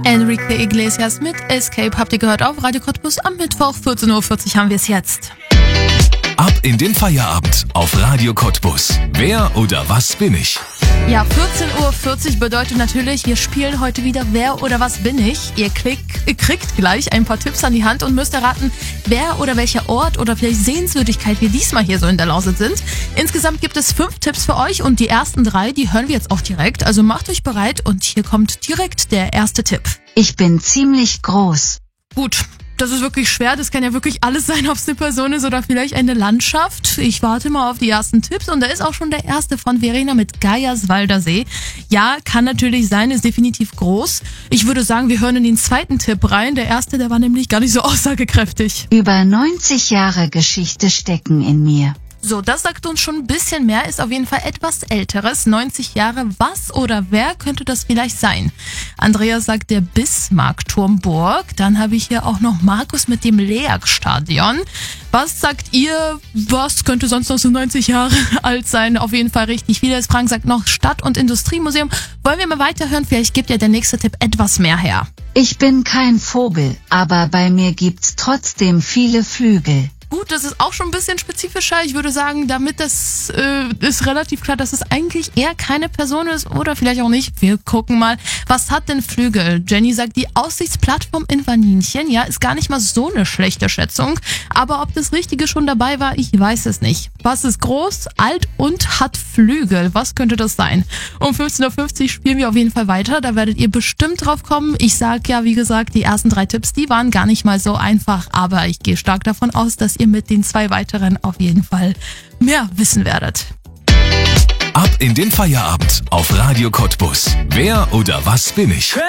Enrique Iglesias mit Escape habt ihr gehört auf Radio Cottbus am Mittwoch, 14.40 Uhr haben wir es jetzt. Ab in den Feierabend auf Radio Cottbus. Wer oder was bin ich? Ja, 14.40 Uhr bedeutet natürlich, wir spielen heute wieder Wer oder was bin ich. Ihr kriegt gleich ein paar Tipps an die Hand und müsst erraten, wer oder welcher Ort oder vielleicht Sehenswürdigkeit wir diesmal hier so in der Lausitz sind. Insgesamt gibt es 5 Tipps für euch und die ersten 3, die hören wir jetzt auch direkt. Also macht euch bereit und hier kommt direkt der erste Tipp. Ich bin ziemlich groß. Gut. Das ist wirklich schwer, das kann ja wirklich alles sein, ob es eine Person ist oder vielleicht eine Landschaft. Ich warte mal auf die ersten Tipps und da ist auch schon der erste von Verena mit Geierswalder See. Ja, kann natürlich sein, ist definitiv groß. Ich würde sagen, wir hören in den zweiten Tipp rein. Der erste, der war nämlich gar nicht so aussagekräftig. Über 90 Jahre Geschichte stecken in mir. So, das sagt uns schon ein bisschen mehr, ist auf jeden Fall etwas Älteres, 90 Jahre. Was oder wer könnte das vielleicht sein? Andreas sagt der Bismarckturmburg. Dann habe ich hier auch noch Markus mit dem LEAG-Stadion. Was sagt ihr, was könnte sonst noch so 90 Jahre alt sein? Auf jeden Fall richtig viele. Frank sagt noch Stadt- und Industriemuseum. Wollen wir mal weiterhören? Vielleicht gibt ja der nächste Tipp etwas mehr her. Ich bin kein Vogel, aber bei mir gibt's trotzdem viele Flügel. Gut, das ist auch schon ein bisschen spezifischer. Ich würde sagen, damit das ist relativ klar, dass es eigentlich eher keine Person ist oder vielleicht auch nicht. Wir gucken mal, was hat denn Flügel? Jenny sagt, die Aussichtsplattform in Vaninchen. Ja, ist gar nicht mal so eine schlechte Schätzung. Aber ob das Richtige schon dabei war, ich weiß es nicht. Was ist groß, alt und hat Flügel? Was könnte das sein? Um 15.50 Uhr spielen wir auf jeden Fall weiter. Da werdet ihr bestimmt drauf kommen. Ich sag ja, wie gesagt, die ersten 3 Tipps, die waren gar nicht mal so einfach. Aber ich gehe stark davon aus, dass ihr mit den 2 weiteren auf jeden Fall mehr wissen werdet. Ab in den Feierabend auf Radio Cottbus. Wer oder was bin ich?